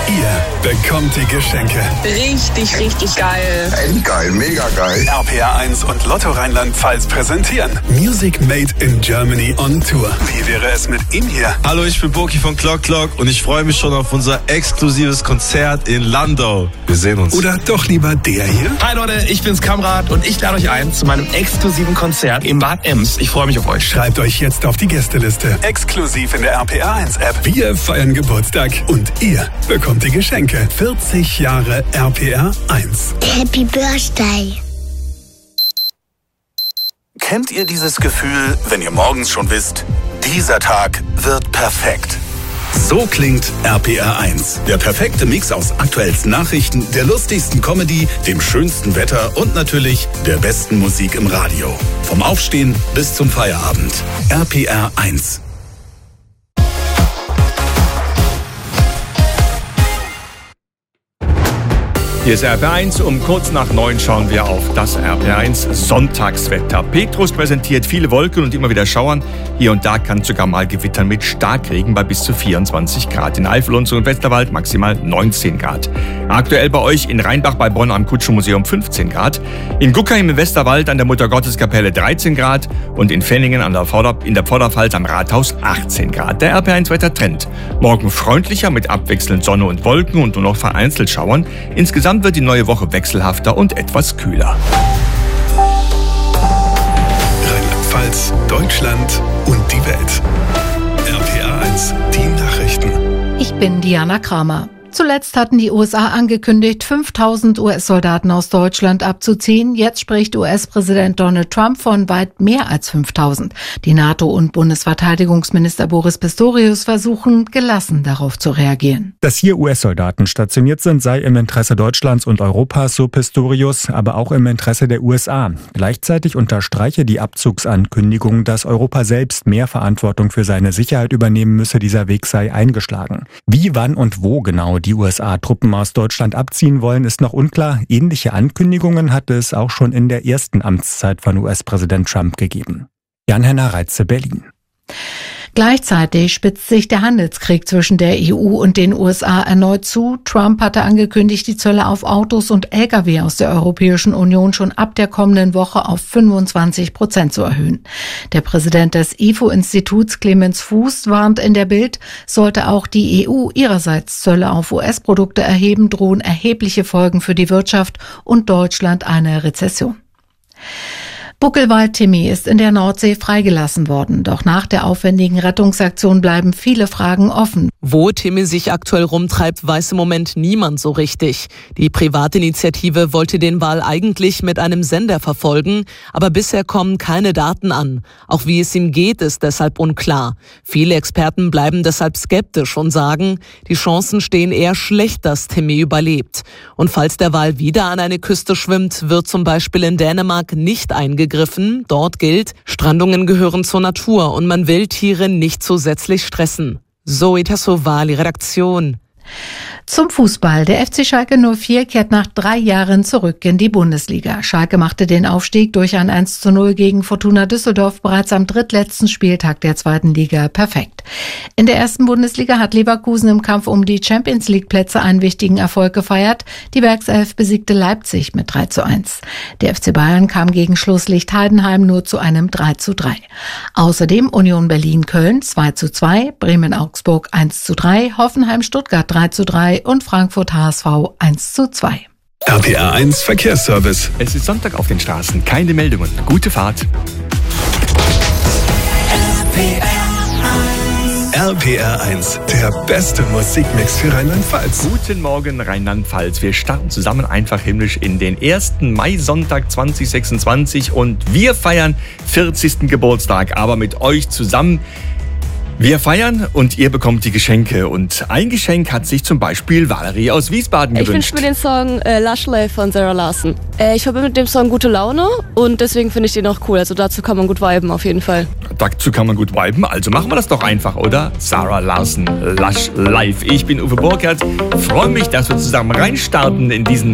ihr bekommt die Geschenke. Richtig, richtig geil. Endgeil, mega geil. RPR 1 und Lotto Rheinland-Pfalz präsentieren Music Made in Germany on Tour. Wie wäre es mit ihm hier? Hallo, ich bin Boki von Clock Clock und ich freue mich schon auf unser exklusives Konzert in Landau. Wir sehen uns. Oder doch lieber der hier? Hi Leute, ich bin's Kamrat und ich lade euch ein zu meinem exklusiven Konzert in Bad Ems. Ich freue mich auf euch. Schreibt euch jetzt auf die Gästeliste. Exklusiv in der RPR 1 App. Wir feiern Geburtstag und ihr bekommt die Geschenke. 40 Jahre RPR 1. Happy Birthday. Kennt ihr dieses Gefühl, wenn ihr morgens schon wisst, dieser Tag wird perfekt? So klingt RPR 1. Der perfekte Mix aus aktuellsten Nachrichten, der lustigsten Comedy, dem schönsten Wetter und natürlich der besten Musik im Radio. Vom Aufstehen bis zum Feierabend. RPR 1. Hier ist RPR1. Um kurz nach 9 schauen wir auf das RPR1 Sonntagswetter. Petrus präsentiert viele Wolken und immer wieder Schauern. Hier und da kann sogar mal gewittern mit Starkregen bei bis zu 24 Grad. In Eifel und Westerwald maximal 19 Grad. Aktuell bei euch in Rheinbach bei Bonn am Kutschenmuseum 15 Grad. In Guckheim im Westerwald an der Muttergotteskapelle 13 Grad. Und in Fenningen in der Vorderpfalz am Rathaus 18 Grad. Der RPR1-Wettertrend. Morgen freundlicher mit abwechselnd Sonne und Wolken und nur noch vereinzelt Schauern. Insgesamt wird die neue Woche wechselhafter und etwas kühler. Rheinland-Pfalz, Deutschland und die Welt. RPR 1, die Nachrichten. Ich bin Diana Kramer. Zuletzt hatten die USA angekündigt, 5.000 US-Soldaten aus Deutschland abzuziehen. Jetzt spricht US-Präsident Donald Trump von weit mehr als 5.000. Die NATO- und Bundesverteidigungsminister Boris Pistorius versuchen, gelassen darauf zu reagieren. Dass hier US-Soldaten stationiert sind, sei im Interesse Deutschlands und Europas, so Pistorius, aber auch im Interesse der USA. Gleichzeitig unterstreiche die Abzugsankündigung, dass Europa selbst mehr Verantwortung für seine Sicherheit übernehmen müsse. Dieser Weg sei eingeschlagen. Wie, wann und wo genau die USA Truppen aus Deutschland abziehen wollen, ist noch unklar. Ähnliche Ankündigungen hatte es auch schon in der ersten Amtszeit von US-Präsident Trump gegeben. Jan-Henner Reitze, Berlin. Gleichzeitig spitzt sich der Handelskrieg zwischen der EU und den USA erneut zu. Trump hatte angekündigt, die Zölle auf Autos und Lkw aus der Europäischen Union schon ab der kommenden Woche auf 25% zu erhöhen. Der Präsident des IFO-Instituts Clemens Fuß warnt in der Bild, sollte auch die EU ihrerseits Zölle auf US-Produkte erheben, drohen erhebliche Folgen für die Wirtschaft und Deutschland eine Rezession. Buckelwald-Timmy ist in der Nordsee freigelassen worden. Doch nach der aufwendigen Rettungsaktion bleiben viele Fragen offen. Wo Timmy sich aktuell rumtreibt, weiß im Moment niemand so richtig. Die Privatinitiative wollte den Wal eigentlich mit einem Sender verfolgen, aber bisher kommen keine Daten an. Auch wie es ihm geht, ist deshalb unklar. Viele Experten bleiben deshalb skeptisch und sagen, die Chancen stehen eher schlecht, dass Timmy überlebt. Und falls der Wal wieder an eine Küste schwimmt, wird zum Beispiel in Dänemark nicht eingegriffen. Dort gilt, Strandungen gehören zur Natur und man will Tiere nicht zusätzlich stressen. Zoe Tassovali, Redaktion. Zum Fußball. Der FC Schalke 04 kehrt nach 3 Jahren zurück in die Bundesliga. Schalke machte den Aufstieg durch ein 1:0 gegen Fortuna Düsseldorf bereits am drittletzten Spieltag der 2. Liga perfekt. In der 1. Bundesliga hat Leverkusen im Kampf um die Champions-League-Plätze einen wichtigen Erfolg gefeiert. Die Werkself besiegte Leipzig mit 3:1. Der FC Bayern kam gegen Schlusslicht Heidenheim nur zu einem 3:3. Außerdem Union Berlin-Köln 2:2, Bremen-Augsburg 1:3, Hoffenheim-Stuttgart 3:3 und Frankfurt-HSV 1:2. RPR 1 Verkehrsservice. Es ist Sonntag auf den Straßen. Keine Meldungen. Gute Fahrt. RPR 1, der beste Musikmix für Rheinland-Pfalz. Guten Morgen, Rheinland-Pfalz. Wir starten zusammen einfach himmlisch in den 1. Mai-Sonntag 2026 und wir feiern 40. Geburtstag, aber mit euch zusammen. Wir feiern und ihr bekommt die Geschenke. Und ein Geschenk hat sich zum Beispiel Valerie aus Wiesbaden gewünscht. Ich wünsche mir den Song Lush Life von Sarah Larson. Ich verbinde mit dem Song gute Laune und deswegen finde ich den auch cool. Also dazu kann man gut viben auf jeden Fall. Dazu kann man gut viben, also machen wir das doch einfach, oder? Sarah Larson, Lush Life. Ich bin Uwe Burkhardt. Freue mich, dass wir zusammen reinstarten in diesen